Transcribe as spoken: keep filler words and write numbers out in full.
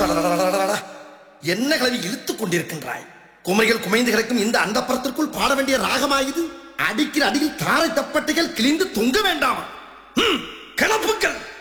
என்ன கிளவி இழுத்துக் கொண்டிருக்கின்றாய்? குமரிகள் குமைந்து கிடக்கும் இந்த அந்தப்புறத்திற்குள் பாட வேண்டிய ராகமாயுது. அடிக்கிற அடியில் தாரை தப்பட்டைகள் கிழிந்து தொங்க வேண்டாமா? கிளப்புக்கள்